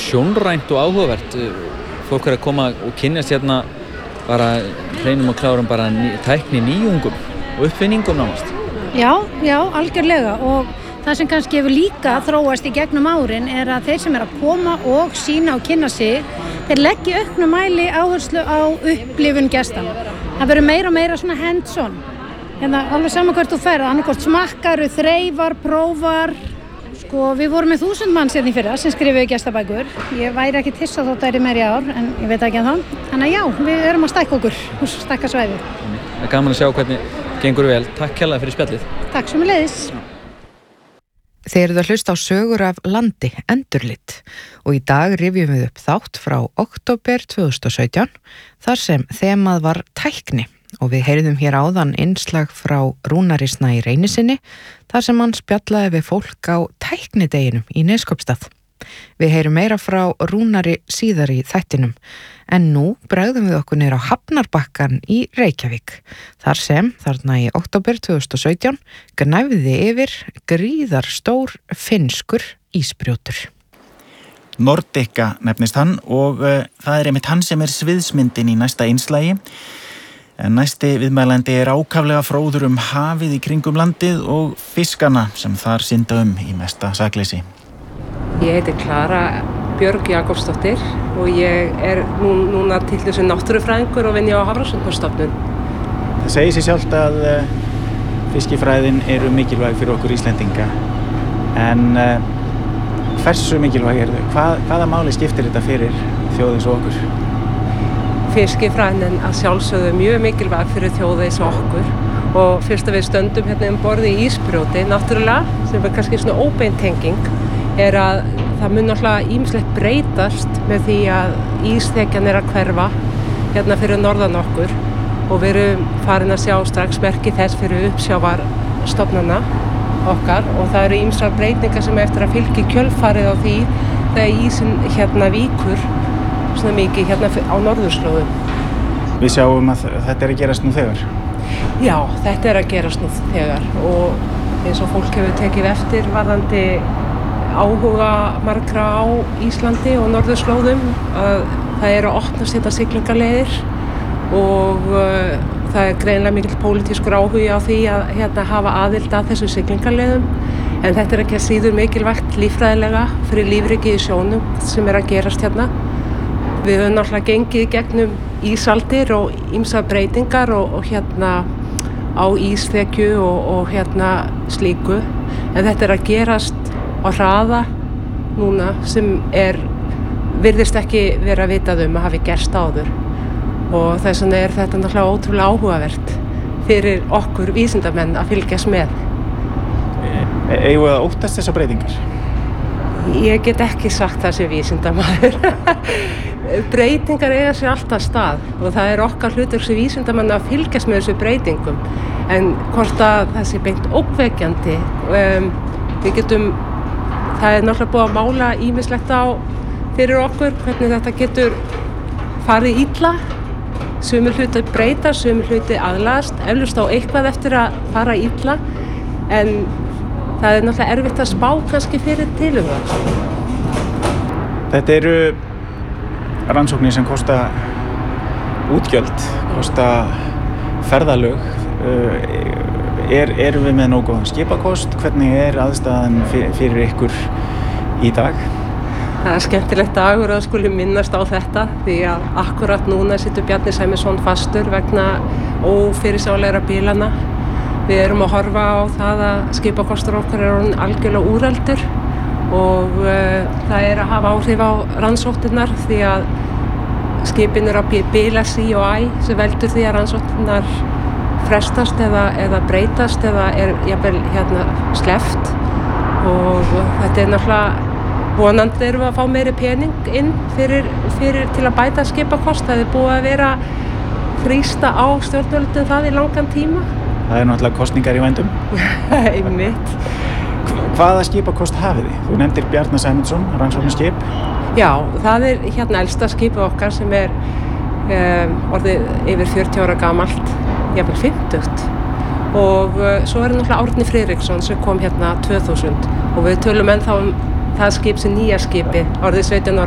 sjónrænt og áhugavert. Fólk að koma og kynnast hérna bara hreinum og klárum bara tækni nýjungum og uppfinningum nánast. Já, algjörlega og það sem kannski hefur líka þróast í gegnum árin að þeir sem að koma og sýna og kynna sig, þeir leggja auknum mæli áherslu á upplifun gestanna. Það verður meira og meira svona hands-on. Alveg saman hvert þú ferð, annarkvort smakkar, þreifar, prófar. Við vorum með 1000 manns hérna í fyrra sem skrifuðu gestabækur. Ég væri ekki hissa þótt það meira í ár, en ég veit ekki það. Þannig að já, við erum að stækka okkur og stækka svæðið. Það er gaman að sjá hvernig gengur vel. Takk kærlega fyrir spjallið. Takk sömuleiðis. Þið eruð að hlusta á sögur af landi, Endurlit, og í dag rifjum við upp þátt frá október 2017, þar sem þemað var tækni. Og við heyrðum hér áðan innslag frá Rúnari Snæ Reynisinni þar sem hann spjallaði við fólk á tæknideginum í Neskaupstað. Við heyrum meira frá Rúnari síðar í þættinum en nú bregðum við okkur niður á Hafnarbakkann í Reykjavík þar sem þarna í október 2017 gnæfði yfir gríðarstór finnskur ísbrjótur. Nordica nefnist hann og það er einmitt hann sem er sviðsmyndin í næsta innslagi. En næsti viðmælandi er ákaflega fróður hafið í kringum landið og fiskana sem þar synda í mesta sakleysi. Ég heiti Klara Björg Jakobsdóttir og ég er núna til þessu náttúrufræðingur og vinn ég á Hafrannsóknastofnun. Það segir sig sjálft að fiskifræðin eru mikilvæg fyrir okkur Íslendinga. En hversu mikilvæg eru þau? Hvaða máli skiptir þetta fyrir þjóð eins og okkur? Fiskifræðin að sjálfsögðu mjög mikilvæg fyrir þjóð eins og okkur og fyrst að við stöndum hérna borði í ísbrjóti náttúrulega sem er kannski svona óbein tenging að það mun náttúrulega ýmislegt breytast með því að ísþekjan að hverfa hérna fyrir norðan okkur og við erum farin að sjá strax merki þess fyrir uppsjávarstofnana okkar og það eru ýmsar breytingar sem eftir að fylgja kjölfarið á því þegar ísinn hérna víkur svona mikið hérna á norðurslóðum. Við sjáum að þetta er að gerast nú þegar. Já, þetta er að gerast nú þegar og eins og fólk hefur tekið eftir varðandi áhuga margra á Íslandi og norðurslóðum að það eru að opnast þetta siglingaleiðir og það er greinilega mikill pólitískur áhugi á því að hérna hafa aðild að þessu siglingaleiðum en þetta er ekki síður mikilvægt líffræðilega fyrir lífríkið í sjónum sem er að gerast hérna. Við höfum náttúrulega gengið gegnum ísaldir og ýmsar breytingar og hérna á ísþekju og hérna slíku. En þetta er að gerast á hraða núna sem virðist ekki vera vitað að hafi gerst áður. Og þess vegna er þetta náttúrulega ótrúlega áhugavert fyrir okkur vísindamenn að fylgjast með. Eigum við að óttast þessar breytingar? Ég get ekki sagt það sem vísindamaður. Breytingar eiga sér alltaf stað og það er okkar hlutverk sem vísindamenn að fylgjast með þessu breytingum en hvort að það sé beint ógnvekjandi það er náttúrulega búið að mála ýmislegt á fyrir okkur hvernig þetta getur farið illa sumir hluti breyta, sumir hluti aðlagast eflaust á eitthvað eftir að fara illa en það er náttúrulega erfitt að spá kannski fyrir til það. Þetta eru rannsóknir sem kosta útgjöld, kosta ferðalög. Erum við með nógu góðan skipakost? Hvernig er aðstæðan fyrir ykkur í dag? Það er skemmtilegt dagur að skuli minnast á þetta því að akkurat núna situr Bjarni Sæmundsson fastur vegna ófyrirsjáanlegra bílana. Við erum að horfa á það að skipakostur okkar orðinn algjörlega úreldur og það er að hafa áhrif á rannsóknirnar því að skipin eru að bila sí og æ sem veldur því að rannsóknirnar frestast eða breytast eða jafnvel hérna sleppt og þetta er náttúrulega vonandi erum við að fá meiri pening inn fyrir til að bæta skipakost. Það er búið að vera þrýsta á stjórnvöldum það í langan tíma. Það er náttúrulega kosningar í vændum. Einmitt. Hvaða skipakost hafið þið? Þú nefndir Bjarna Sæmundsson, rannsóknarskip. Já, það er hérna elsta skipið okkar sem er orðið yfir 40 ára gamalt, jafnvel 50. Og svo er náttúrulega Árni Friðriksson sem kom hérna 2000 og við tölum ennþá það skip sem nýja skipið, orðið 17 ára